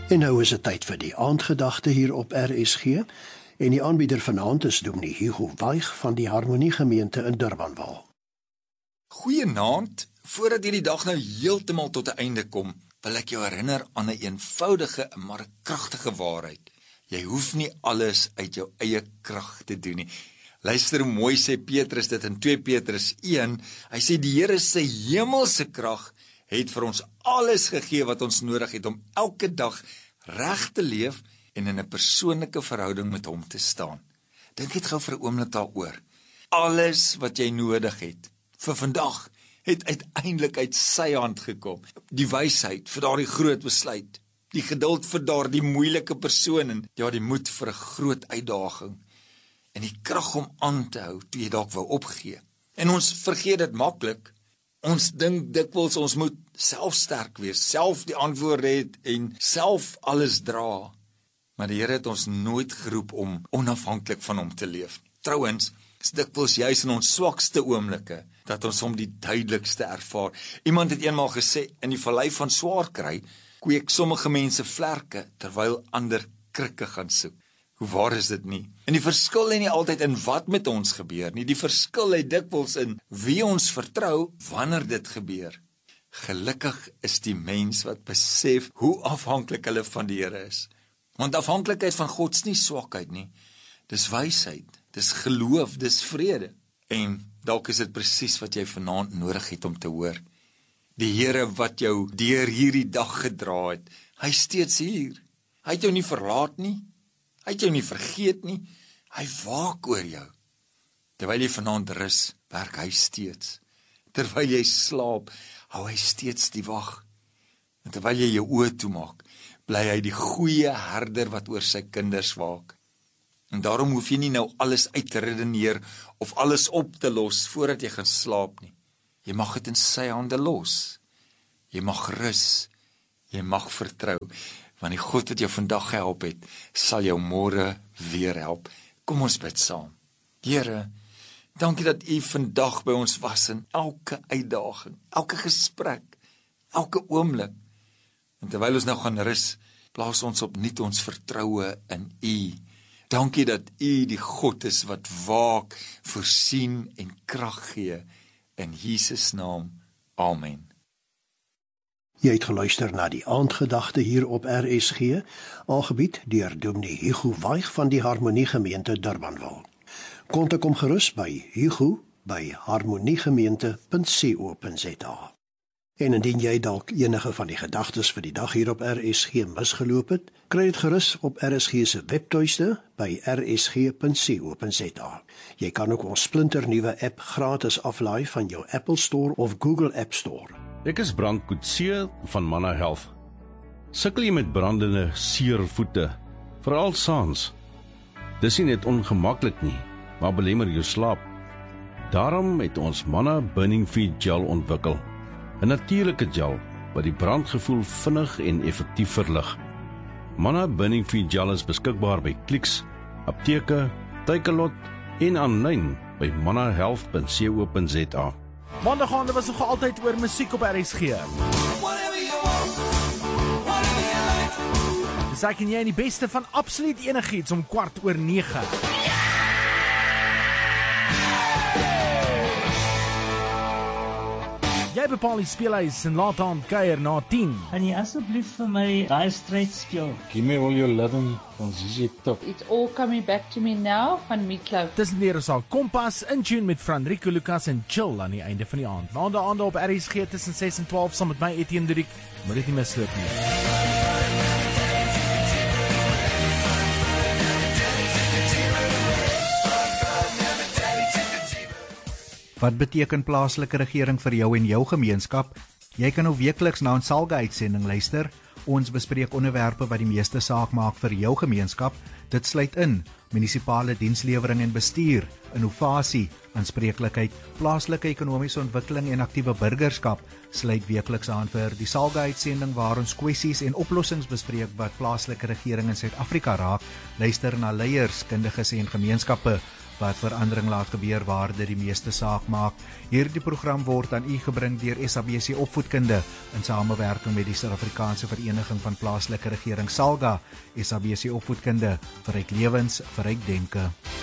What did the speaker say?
En nou is dit tyd vir die aandgedagte hier op RSG. En die aanbieder vanaand is Dominee Hugo Weich van die Harmoniegemeente in Durbanville. Goeienaand, voordat hierdie dag nou heeltemal tot 'n einde kom, wil ek jou herinner aan 'n eenvoudige, maar 'n kragtige waarheid. Jy hoef nie alles uit jou eie krag te doen nie. Luister hoe mooi sê Petrus dit in 2 Petrus 1. Hy sê die Here se hemelse krag het vir ons alles gegee wat ons nodig het om elke dag reg te leef en in 'n persoonlike verhouding met hom te staan. Dink net gou vir 'n oomblik daaroor. Alles wat jy nodig het vir vandag het uiteindelik uit sy hand gekom. Die wysheid vir daardie groot besluit, die geduld vir daardie moeilike persoon en die moed vir 'n groot uitdaging en die krag om aan te hou toe jy dalk wou opgee. En ons vergeet dit maklik. Ons dink dikwels ons moet self sterk wees, self die antwoorde het en self alles dra. Maar die Here het ons nooit geroep om onafhanklik van hom te leef. Trouwens, is dikwels juis in ons swakste oomblikke dat ons hom die duidelikste ervaar. Iemand het eenmaal gesê, in die vallei van swaar kry, kweek sommige mense vlerke terwyl ander krikke gaan soek. Hoe waar is dit nie? En die verskil lê nie altyd in wat met ons gebeur nie. Die verskil lê dikwels in wie ons vertrou wanneer dit gebeur. Gelukkig is die mens wat besef hoe afhanklik hulle van die Here is. Want afhanklikheid van God is nie swakheid nie. Dis wysheid, dis geloof, dis vrede. En dalk is dit presies wat jy vanaand nodig het om te hoor. Die Here wat jou deur hierdie dag gedra het, hy is steeds hier. Hy het jou nie verlaat nie. Hy het jou nie vergeet nie. Hy waak oor jou. Terwyl jy vanaand rus, werk hy steeds. Terwyl jy slaap, hou hy steeds die wag. En terwyl jy jou oë toemaak, bly hy die goeie herder wat oor sy kinders waak. En daarom hoef jy nie nou alles uit te redeneer of alles op te los voordat jy gaan slaap nie. Jy mag dit in sy hande los. Jy mag rus. Jy mag vertrou. Want die God wat jou vandag gehelp het, sal jou môre weer help. Kom ons bid saam. Here, dankie dat U vandag by ons was in elke uitdaging, elke gesprek, elke oomblik. En terwyl ons nou gaan rus, plaas ons opnuut ons vertroue in U. Dankie dat U die God is wat waak, voorsien en krag gee. In Jesus naam, amen. Jy het geluister na die aandgedagte hier op RSG, aangebied deur Dominee Hugo Weich van die Harmoniegemeente Durbanville. Kontak hom gerus by hugo@harmoniegemeente.co.za. En indien jy dalk enige van die gedagtes vir die dag hier op RSG misgeloop het, kry dit gerus op RSG se webtuiste by rsg.co.za. Jy kan ook ons splinternuwe app gratis aflaai van jou Apple Store of Google App Store. Ek is Brand Coetzee van Manna Health. Sukkel jy met brandende, seer voete, veral saans? Dis nie net ongemaklik nie, maar belemmer jou slaap. Daarom het ons Manna Burning Feet Gel ontwikkel. 'n natuurlike gel wat die brandgevoel vinnig en effektief verlig. Manna Burning Feet Gel is beskikbaar by Clicks, apteke, Takealot en aanlyn by mannahealth.co.za. Maandagoggend was nog altyd oor musiek op RSG. Dis ek en jy die beste van absoluut enigiets om 8:45. Jy bepaal die speelhuis en laat aan kuier na 10. Kan jy asseblief vir my Dire Straits speel? Give me all your loving van ZZ Top. It's all coming back to me now van Meatloaf. Tussen die Rosal Kompas in tune met Franrico Lucas en Chill aan die einde van die aand. Maandag op RSG tussen 6 en 12 saam met my Etienne Durik. Moet dit nie misloop nie. Wat beteken plaaslike regering vir jou en jou gemeenskap? Jy kan nou weekliks na ons Salga-uitsending luister. Ons bespreek onderwerpe wat die meeste saak maak vir jou gemeenskap. Dit sluit in munisipale dienslewering en bestuur, innovasie, aanspreeklikheid, plaaslike ekonomiese ontwikkeling en aktiewe burgerskap. Sluit weekliks aan vir die Salga-uitsending waar ons kwessies en oplossings bespreek wat plaaslike regering in Suid-Afrika raak. Luister na leiers, kundiges en gemeenskappe wat verandering laat gebeur waar dit die meeste saak maak. Hierdie program word aan u gebring deur SABC Opvoedkunde in samewerking met die Suid-Afrikaanse Vereniging van Plaaslike Regering SALGA. SABC Opvoedkunde, verryk lewens, verryk denke.